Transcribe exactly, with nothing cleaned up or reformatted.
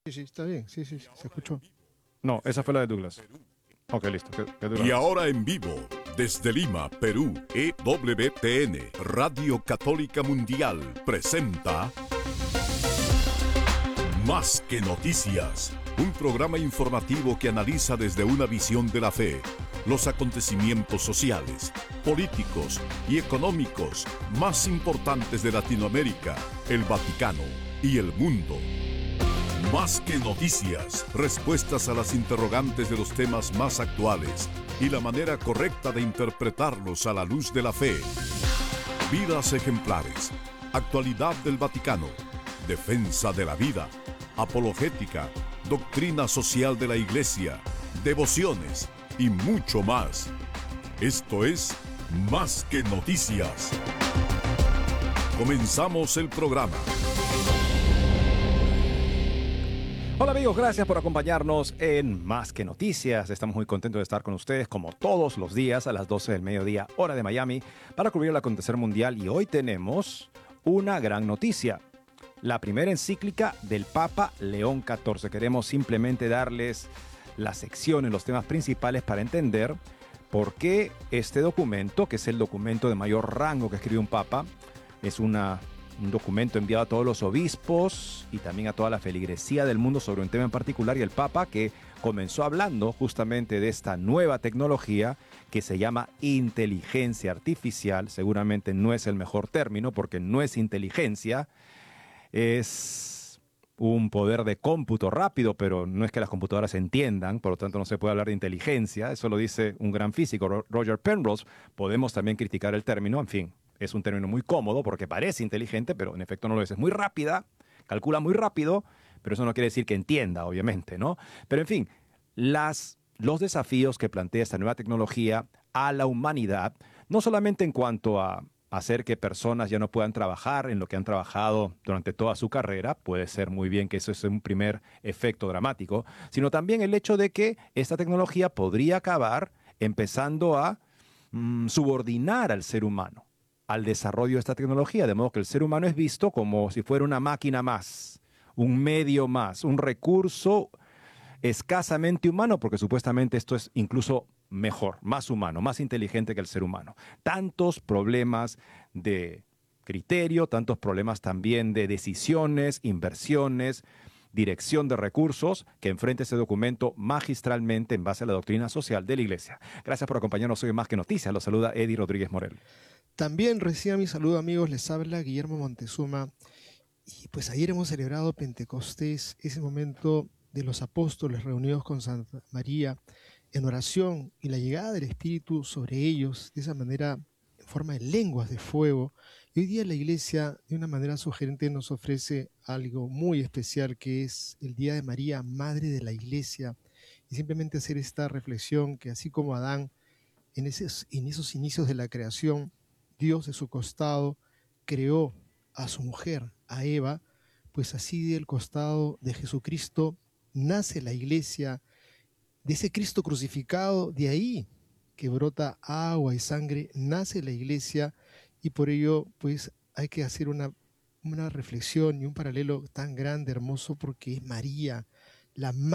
Sí, sí, está bien, sí, sí, sí, se escuchó. No, esa fue la de Douglas. Ok, listo. que- que dura. Y ahora en vivo, desde Lima, Perú, E W T N, Radio Católica Mundial, presenta Más que Noticias, un programa informativo que analiza desde una visión de la fe los acontecimientos sociales, políticos y económicos más importantes de Latinoamérica, el Vaticano y el mundo. Más que noticias, respuestas a las interrogantes de los temas más actuales y la manera correcta de interpretarlos a la luz de la fe. Vidas ejemplares, actualidad del Vaticano, defensa de la vida, apologética, doctrina social de la Iglesia, devociones y mucho más. Esto es Más que Noticias. Comenzamos el programa. Hola amigos, gracias por acompañarnos en Más que Noticias. Estamos muy contentos de estar con ustedes como todos los días a las doce del mediodía, hora de Miami, para cubrir el acontecer mundial. Y hoy tenemos una gran noticia. La primera encíclica del Papa León catorce. Queremos simplemente darles las secciones, los temas principales para entender por qué este documento, que es el documento de mayor rango que escribe un Papa, es una... un documento enviado a todos los obispos y también a toda la feligresía del mundo sobre un tema en particular, y el Papa, que comenzó hablando justamente de esta nueva tecnología que se llama inteligencia artificial. Seguramente no es el mejor término porque no es inteligencia, es un poder de cómputo rápido, pero no es que las computadoras entiendan, por lo tanto no se puede hablar de inteligencia. Eso lo dice un gran físico, Roger Penrose. Podemos también criticar el término, en fin. Es un término muy cómodo porque parece inteligente, pero en efecto no lo es. Es muy rápida, calcula muy rápido, pero eso no quiere decir que entienda, obviamente, ¿no? Pero en fin, las, los desafíos que plantea esta nueva tecnología a la humanidad, no solamente en cuanto a hacer que personas ya no puedan trabajar en lo que han trabajado durante toda su carrera, puede ser muy bien que eso es un primer efecto dramático, sino también el hecho de que esta tecnología podría acabar empezando a mm, subordinar al ser humano al desarrollo de esta tecnología, de modo que el ser humano es visto como si fuera una máquina más, un medio más, un recurso escasamente humano, porque supuestamente esto es incluso mejor, más humano, más inteligente que el ser humano. Tantos problemas de criterio, tantos problemas también de decisiones, inversiones, dirección de recursos que enfrenta ese documento magistralmente en base a la doctrina social de la Iglesia. Gracias por acompañarnos hoy en Más que Noticias. Los saluda Eddie Rodríguez Morel. También reciba mi saludo, amigos, les habla Guillermo Montezuma. Y pues ayer hemos celebrado Pentecostés, ese momento de los apóstoles reunidos con Santa María en oración y la llegada del Espíritu sobre ellos, de esa manera en forma de lenguas de fuego. Y hoy día la Iglesia, de una manera sugerente, nos ofrece algo muy especial, que es el Día de María, Madre de la Iglesia. Y simplemente hacer esta reflexión que así como Adán, en esos, en esos inicios de la creación, Dios de su costado creó a su mujer, a Eva, pues así del costado de Jesucristo nace la Iglesia, de ese Cristo crucificado, de ahí que brota agua y sangre, nace la Iglesia, y por ello pues hay que hacer una, una reflexión y un paralelo tan grande, hermoso, porque es María, la